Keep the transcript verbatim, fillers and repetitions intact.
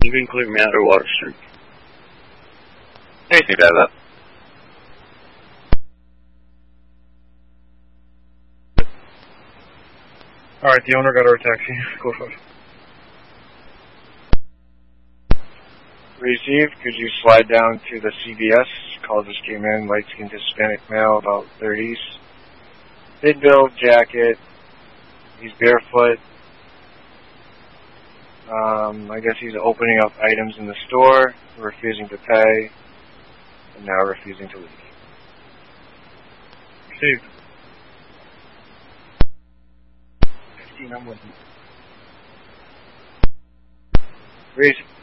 You can clear me out of Water Street. Anything to that. Alright, the owner got our taxi. Go for it. Received, could you slide down to the C V S? Call just came in, light-skinned Hispanic male, about thirties. Big build, jacket. He's barefoot. Um, I guess he's opening up items in the store, refusing to pay, and now refusing to leave. Received. fifteen, I'm with you. Reason.